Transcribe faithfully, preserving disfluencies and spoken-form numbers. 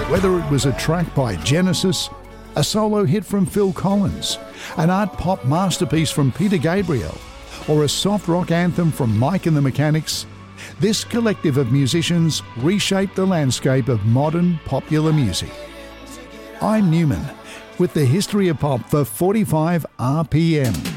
Whether it was a track by Genesis, a solo hit from Phil Collins, an art pop masterpiece from Peter Gabriel, or a soft rock anthem from Mike and the Mechanics, this collective of musicians reshaped the landscape of modern popular music. I'm Newman with the history of pop for forty-five R P M.